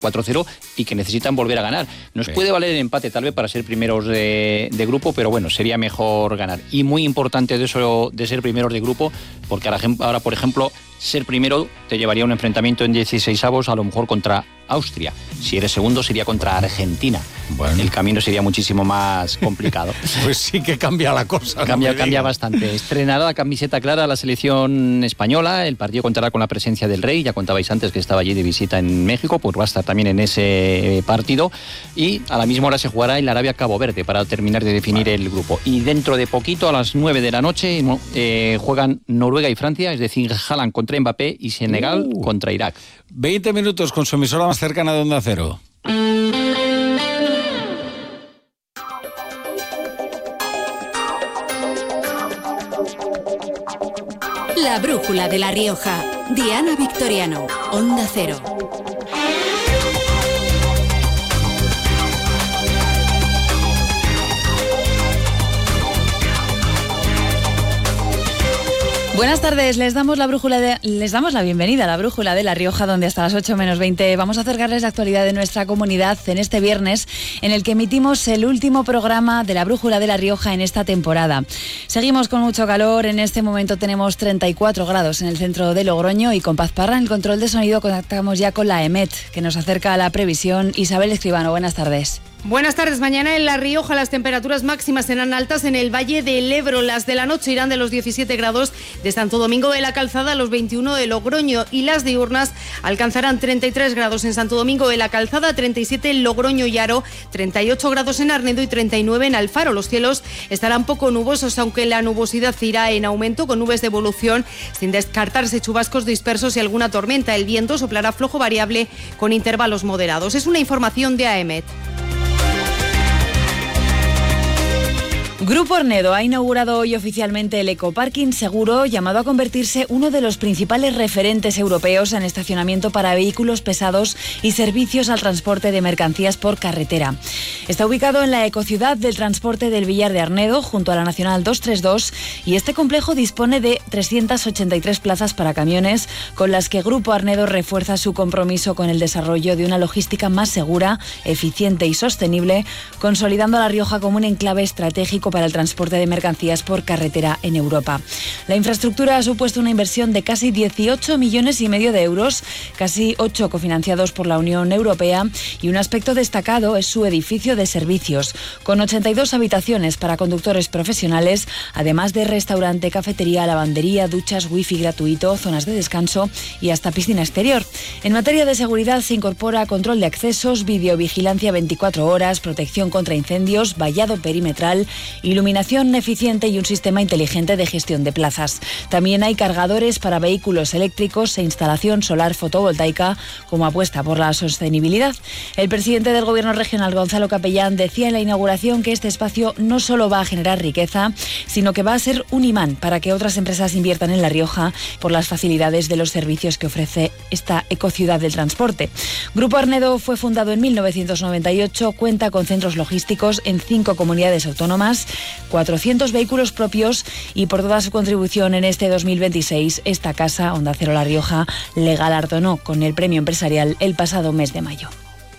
4-0 y que necesitan volver a ganar. Nos puede valer el empate tal vez para ser primeros de grupo, pero bueno, sería mejor ganar. Y muy importante de eso de ser primeros de grupo, porque ahora por ejemplo, ser primero te llevaría a un enfrentamiento en 16avos a lo mejor contra Austria. Si eres segundo sería contra Argentina. Bueno. El camino sería muchísimo más complicado. Pues sí que cambia la cosa. Cambia bastante. Estrenará la camiseta clara la selección española. El partido contará con la presencia del Rey. Ya contabais antes que estaba allí de visita en México, pues va a estar también en ese partido. Y a la misma hora se jugará en la Arabia-Cabo Verde para terminar de definir el grupo. Y dentro de poquito, a las 9 de la noche, juegan Noruega y Francia, es decir, Haaland contra Mbappé y Senegal contra Irak. 20 minutos con su emisora más cercana de Onda Cero. La brújula de La Rioja. Diana Victoriano, Onda Cero. Buenas tardes, les damos la bienvenida a la Brújula de La Rioja, donde hasta las 8 menos 20 vamos a acercarles la actualidad de nuestra comunidad en este viernes, en el que emitimos el último programa de la Brújula de La Rioja en esta temporada. Seguimos con mucho calor, en este momento tenemos 34 grados en el centro de Logroño y con Paz Parra en el control de sonido conectamos ya con la EMET, que nos acerca a la previsión. Isabel Escribano, buenas tardes. Buenas tardes. Mañana en La Rioja las temperaturas máximas serán altas en el Valle del Ebro. Las de la noche irán de los 17 grados de Santo Domingo de la Calzada a los 21 de Logroño y las diurnas alcanzarán 33 grados en Santo Domingo de la Calzada, 37 en Logroño y Haro, 38 grados en Arnedo y 39 en Alfaro. Los cielos estarán poco nubosos, aunque la nubosidad irá en aumento con nubes de evolución, sin descartarse chubascos dispersos y alguna tormenta. El viento soplará flojo variable con intervalos moderados. Es una información de AEMET. Grupo Arnedo ha inaugurado hoy oficialmente el ecoparking seguro, llamado a convertirse uno de los principales referentes europeos en estacionamiento para vehículos pesados y servicios al transporte de mercancías por carretera. Está ubicado en la ecociudad del transporte del Villar de Arnedo, junto a la Nacional 232, y este complejo dispone de 383 plazas para camiones, con las que Grupo Arnedo refuerza su compromiso con el desarrollo de una logística más segura, eficiente y sostenible, consolidando a La Rioja como un enclave estratégico para el transporte de mercancías por carretera en Europa. La infraestructura ha supuesto una inversión de casi 18,5 millones de euros, casi 8 cofinanciados por la Unión Europea, y un aspecto destacado es su edificio de servicios, con 82 habitaciones para conductores profesionales, además de restaurante, cafetería, lavandería, duchas, wifi gratuito, zonas de descanso y hasta piscina exterior. En materia de seguridad se incorpora control de accesos, videovigilancia 24 horas, protección contra incendios, vallado perimetral, iluminación eficiente y un sistema inteligente de gestión de plazas. También hay cargadores para vehículos eléctricos e instalación solar fotovoltaica como apuesta por la sostenibilidad. El presidente del Gobierno regional, Gonzalo Capellán, decía en la inauguración que este espacio no solo va a generar riqueza, sino que va a ser un imán para que otras empresas inviertan en La Rioja por las facilidades de los servicios que ofrece esta ecociudad del transporte. Grupo Arnedo fue fundado en 1998, cuenta con centros logísticos en 5 comunidades autónomas, 400 vehículos propios y por toda su contribución en este 2026, esta casa, Onda Cero La Rioja, le galardonó con el premio empresarial el pasado mes de mayo.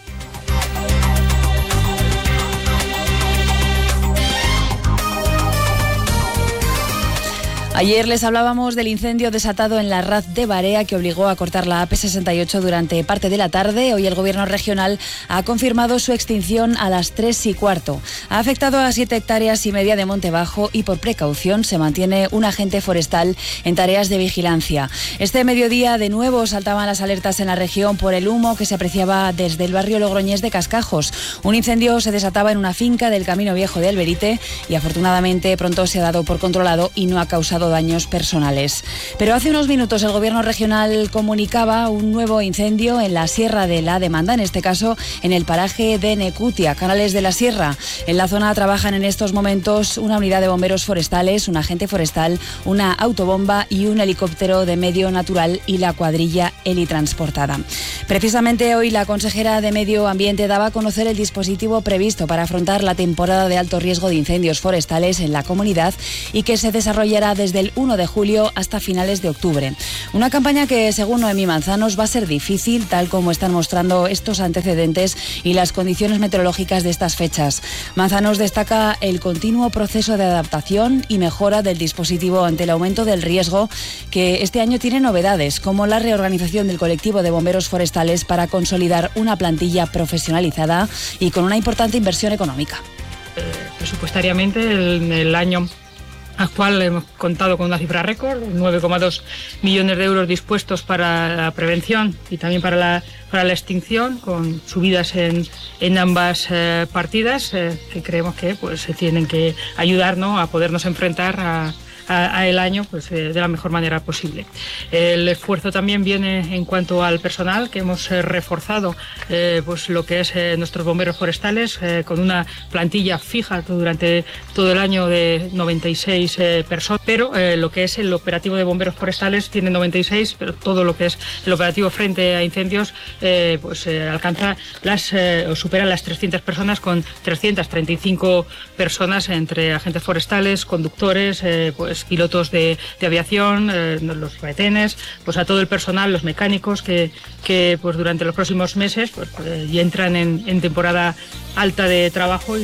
Ayer les hablábamos del incendio desatado en la Raz de Barea que obligó a cortar la AP68 durante parte de la tarde. Hoy el Gobierno regional ha confirmado su extinción a las 3:15. Ha afectado a 7,5 hectáreas de monte bajo y por precaución se mantiene un agente forestal en tareas de vigilancia. Este mediodía de nuevo saltaban las alertas en la región por el humo que se apreciaba desde el barrio logroñés de Cascajos. Un incendio se desataba en una finca del Camino Viejo de Alberite y afortunadamente pronto se ha dado por controlado y no ha causado daños personales. Pero hace unos minutos el Gobierno regional comunicaba un nuevo incendio en la Sierra de la Demanda, en este caso en el paraje de Necutia, Canales de la Sierra. En la zona trabajan en estos momentos una unidad de bomberos forestales, un agente forestal, una autobomba y un helicóptero de medio natural y la cuadrilla helitransportada. Precisamente hoy la consejera de Medio Ambiente daba a conocer el dispositivo previsto para afrontar la temporada de alto riesgo de incendios forestales en la comunidad y que se desarrollará desde desde el 1 de julio hasta finales de octubre. Una campaña que, según Noemí Manzanos, va a ser difícil, tal como están mostrando estos antecedentes y las condiciones meteorológicas de estas fechas. Manzanos destaca el continuo proceso de adaptación y mejora del dispositivo ante el aumento del riesgo, que este año tiene novedades, como la reorganización del colectivo de bomberos forestales para consolidar una plantilla profesionalizada y con una importante inversión económica. Presupuestariamente, en el año actual hemos contado con una cifra récord, 9,2 millones de euros dispuestos para la prevención y también para la extinción, con subidas en ambas partidas, que creemos que se tienen que ayudarnos a podernos enfrentar a el año de la mejor manera posible. El esfuerzo también viene en cuanto al personal, que hemos reforzado lo que es nuestros bomberos forestales, con una plantilla fija durante todo el año de 96 personas, pero lo que es el operativo de bomberos forestales tiene 96, pero todo lo que es el operativo frente a incendios alcanza o supera las 300 personas, con 335 personas entre agentes forestales, conductores, pilotos de aviación, los retenes, a todo el personal, los mecánicos que durante los próximos meses ya entran en temporada alta de trabajo.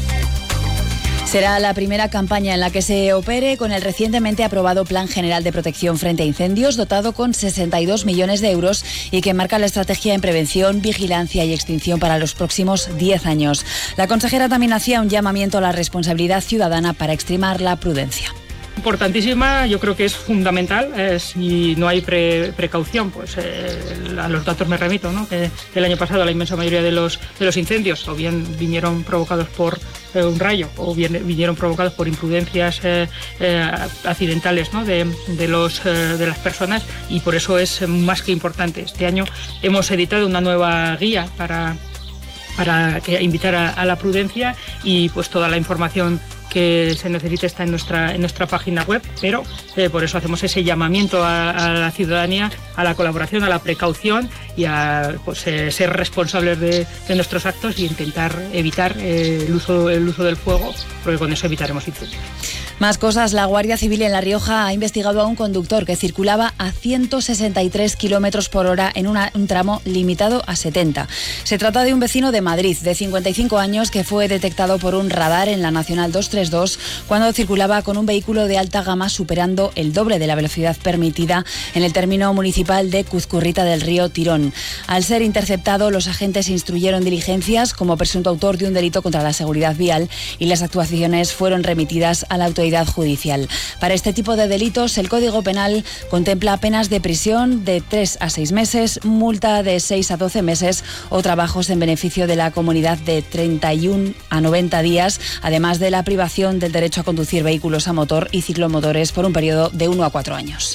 Será la primera campaña en la que se opere con el recientemente aprobado Plan General de Protección frente a Incendios, dotado con 62 millones de euros y que marca la estrategia en prevención, vigilancia y extinción para los próximos 10 años. La consejera también hacía un llamamiento a la responsabilidad ciudadana para extremar la prudencia. Importantísima, yo creo que es fundamental. Si no hay precaución, a los datos me remito, ¿no? Que el año pasado la inmensa mayoría de los incendios o bien vinieron provocados por un rayo o bien vinieron provocados por imprudencias accidentales, ¿no? de las personas, y por eso es más que importante. Este año hemos editado una nueva guía para invitar a la prudencia, y toda la información que se necesite está en nuestra página web, pero por eso hacemos ese llamamiento a la ciudadanía, a la colaboración, a la precaución y a ser responsables de nuestros actos y intentar evitar el uso del fuego, porque con eso evitaremos incendios. Más cosas. La Guardia Civil en La Rioja ha investigado a un conductor que circulaba a 163 kilómetros por hora en un tramo limitado a 70. Se trata de un vecino de Madrid, de 55 años, que fue detectado por un radar en la Nacional 232 cuando circulaba con un vehículo de alta gama superando el doble de la velocidad permitida en el término municipal de Cuzcurrita del Río Tirón. Al ser interceptado, los agentes instruyeron diligencias como presunto autor de un delito contra la seguridad vial y las actuaciones fueron remitidas a la autoridad judicial. Para este tipo de delitos, el Código Penal contempla penas de prisión de 3 a 6 meses, multa de 6 a 12 meses o trabajos en beneficio de la comunidad de 31 a 90 días, además de la privación del derecho a conducir vehículos a motor y ciclomotores por un periodo de 1 a 4 años.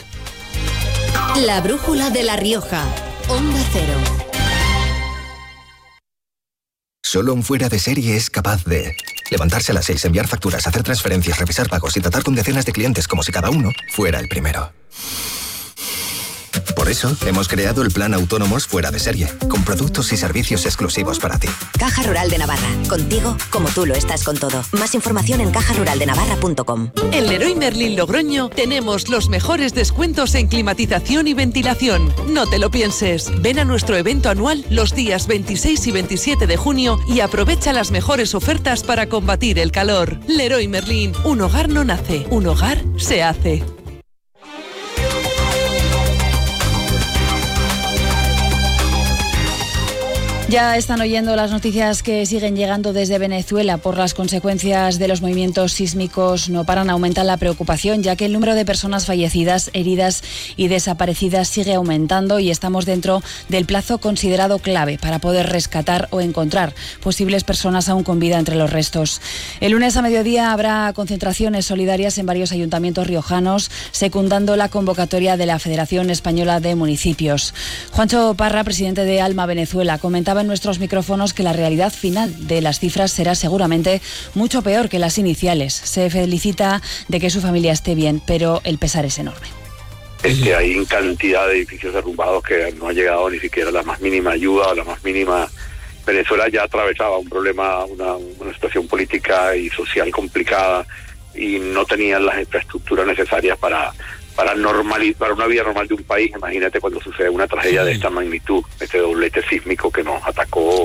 La brújula de La Rioja, Onda Cero. Solo un fuera de serie es capaz de levantarse a las 6, enviar facturas, hacer transferencias, revisar pagos y tratar con decenas de clientes como si cada uno fuera el primero. Por eso, hemos creado el Plan Autónomos Fuera de Serie, con productos y servicios exclusivos para ti. Caja Rural de Navarra, contigo como tú lo estás con todo. Más información en cajaruraldenavarra.com. En Leroy Merlin Logroño tenemos los mejores descuentos en climatización y ventilación. No te lo pienses. Ven a nuestro evento anual los días 26 y 27 de junio y aprovecha las mejores ofertas para combatir el calor. Leroy Merlin, un hogar no nace, un hogar se hace. Ya están oyendo las noticias que siguen llegando desde Venezuela por las consecuencias de los movimientos sísmicos. No paran, aumenta la preocupación, ya que el número de personas fallecidas, heridas y desaparecidas sigue aumentando y estamos dentro del plazo considerado clave para poder rescatar o encontrar posibles personas aún con vida entre los restos. El lunes a mediodía habrá concentraciones solidarias en varios ayuntamientos riojanos, secundando la convocatoria de la Federación Española de Municipios. Juancho Parra, presidente de Alma Venezuela, comentaba en nuestros micrófonos que la realidad final de las cifras será seguramente mucho peor que las iniciales. Se felicita de que su familia esté bien, pero el pesar es enorme. Es que hay cantidad de edificios derrumbados que no ha llegado ni siquiera la más mínima ayuda o la más mínima. Venezuela ya atravesaba un problema, una situación política y social complicada, y no tenían las infraestructuras necesarias para normalizar una vida normal de un país. Imagínate cuando sucede una tragedia de esta magnitud, este doblete sísmico que nos atacó